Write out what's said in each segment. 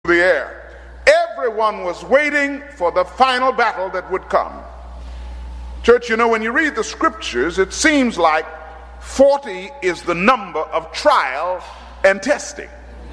the air. Everyone was waiting for the final battle that would come. Church, you know, when you read the scriptures, it seems like 40 is the number of trial and testing.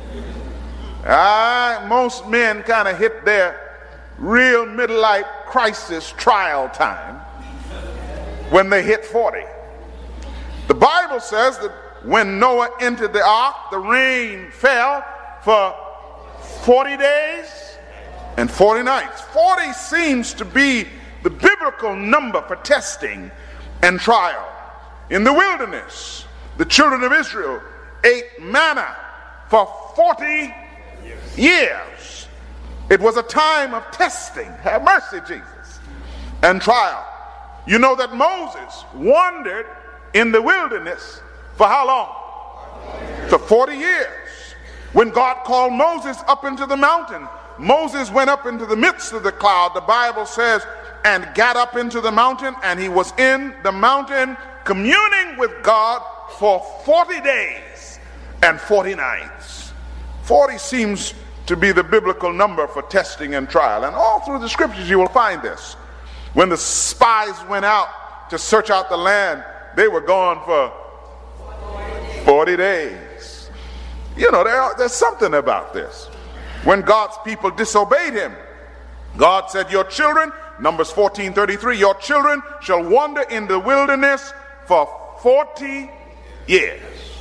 Most men kind of hit their real midlife crisis trial time when they hit 40. The Bible says that when Noah entered the ark, the rain fell for 40 days and 40 nights. 40 seems to be the biblical number for testing and trial. In the wilderness, the children of Israel ate manna for 40 years. It was a time of testing, have mercy, Jesus, and trial. You know that Moses wandered in the wilderness for how long? For 40 years. When God called Moses up into the mountain, Moses went up into the midst of the cloud, the Bible says, and got up into the mountain, and he was in the mountain communing with God for 40 days and 40 nights. 40 seems to be the biblical number for testing and trial. And all through the scriptures you will find this. When the spies went out to search out the land, they were gone for 40 days. You know, there's something about this. When God's people disobeyed him, God said, your children, Numbers 14:33, your children shall wander in the wilderness for 40 years.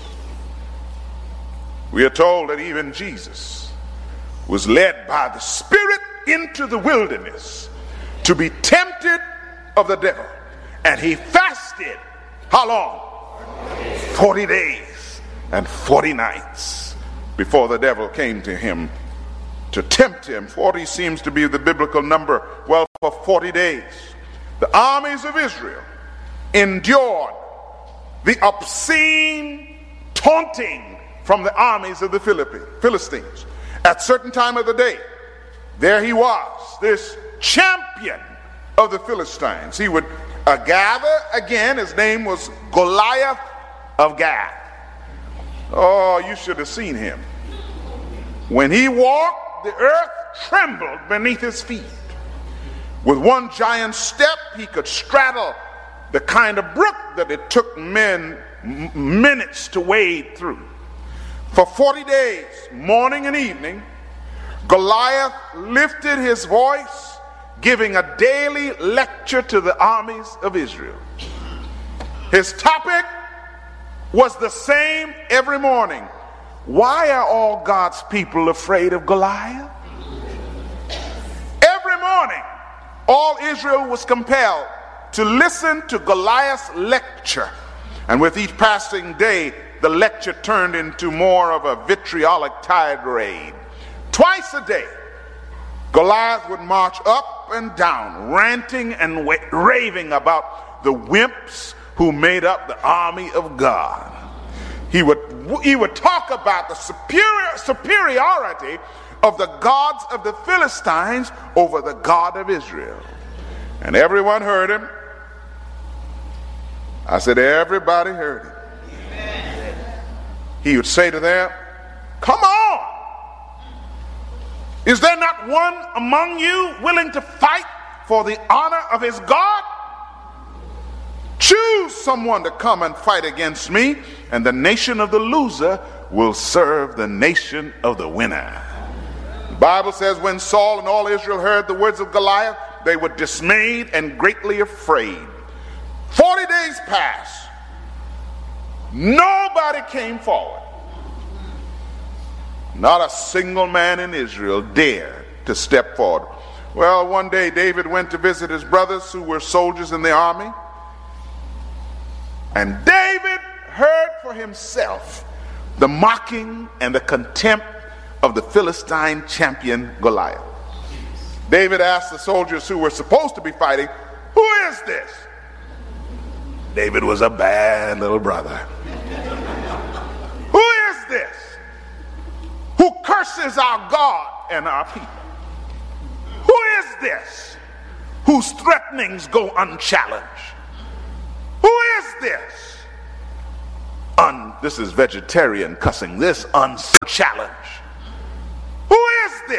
We are told that even Jesus was led by the Spirit into the wilderness to be tempted of the devil. And he fasted, how long? 40 days and 40 nights before the devil came to him to tempt him. 40 seems to be the biblical number. Well, for 40 days, the armies of Israel endured the obscene taunting from the armies of the Philistines. At certain time of the day, there he was, this champion of the Philistines. He would gather again. His name was Goliath of Gath. Oh, you should have seen him. When he walked, the earth trembled beneath his feet. With one giant step, he could straddle the kind of brook that it took men minutes to wade through. For 40 days, morning and evening, Goliath lifted his voice, giving a daily lecture to the armies of Israel. His topic was the same every morning. Why are all God's people afraid of Goliath? Every morning, all Israel was compelled to listen to Goliath's lecture. And with each passing day, the lecture turned into more of a vitriolic tirade. Twice a day, Goliath would march up and down, ranting and raving about the wimps who made up the army of God. He would talk about the superiority of the gods of the Philistines over the God of Israel. And everyone heard him. I said, everybody heard him. He would say to them, come on! Is there not one among you willing to fight for the honor of his God? Choose someone to come and fight against me, and the nation of the loser will serve the nation of the winner. The Bible says when Saul and all Israel heard the words of Goliath, they were dismayed and greatly afraid. 40 days passed. Nobody came forward. Not a single man in Israel dared to step forward. Well, one day David went to visit his brothers who were soldiers in the army. And David heard for himself the mocking and the contempt of the Philistine champion Goliath. David asked the soldiers who were supposed to be fighting, who is this? David was a bad little brother. Who is this who curses our God and our people? Who is this whose threatenings go unchallenged? Who is this? This is vegetarian cussing. This unchallenged. Who is this?